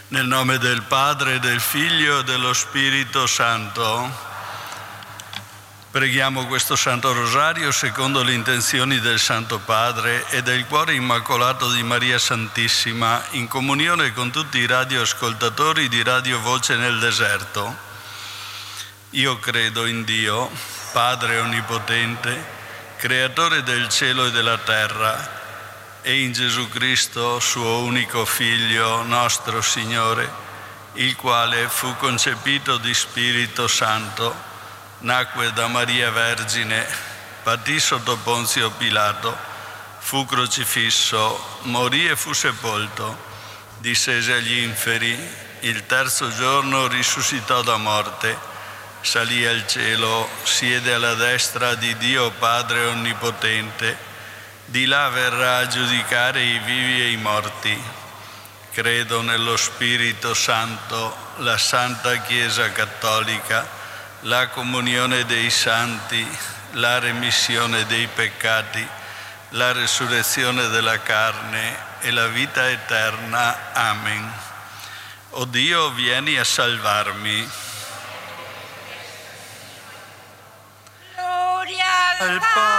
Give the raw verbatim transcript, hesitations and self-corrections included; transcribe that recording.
Nel nome del Padre, del Figlio e dello Spirito Santo. Preghiamo questo Santo Rosario secondo le intenzioni del Santo Padre e del Cuore Immacolato di Maria Santissima, in comunione con tutti i radioascoltatori di Radio Voce nel Deserto. Io credo in Dio, Padre Onnipotente, Creatore del cielo e della terra, e in Gesù Cristo, suo unico Figlio, nostro Signore, il quale fu concepito di Spirito Santo, nacque da Maria Vergine, patì sotto Ponzio Pilato, fu crocifisso, morì e fu sepolto, discese agli inferi, il terzo giorno risuscitò da morte, salì al cielo, siede alla destra di Dio Padre Onnipotente. Di là verrà a giudicare i vivi e i morti. Credo nello Spirito Santo, la Santa Chiesa Cattolica, la comunione dei santi, la remissione dei peccati, la resurrezione della carne e la vita eterna. Amen. O Dio, vieni a salvarmi. Gloria al Padre.